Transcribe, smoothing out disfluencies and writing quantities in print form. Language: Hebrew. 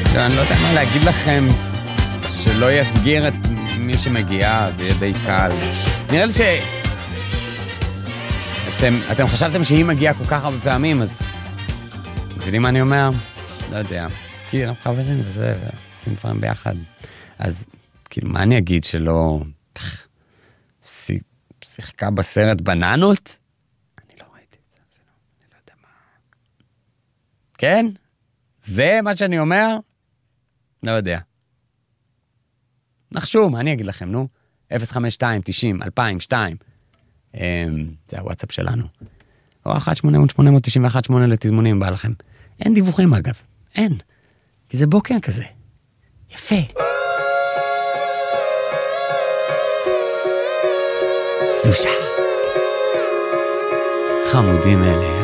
אני לא יודע מה להגיד לכם, שלא יסגיר את מי שמגיע, זה יהיה די קל. נראה לי אתם חשבתם שהיא מגיעה כל כך הרבה פעמים, אז מבינים מה אני אומר? לא יודע. כי אנחנו חברים וזה, ועושים דברים ביחד. אז כאילו, מה אני אגיד שלא שיחקה בסרט בננות? אני לא ראיתי את זה אפילו, אני לא יודע מה. כן? זה מה שאני אומר? לא יודע. נחשו, מה אני אגיד לכם, נו? 052, 90, 2002. זה הוואטסאפ שלנו. או 1-800-891-8 לתזמונים, בא לכם. אין דיווחים אגב, אין. כי זה בוקר כזה. יפה. זושה. חמודים אלה.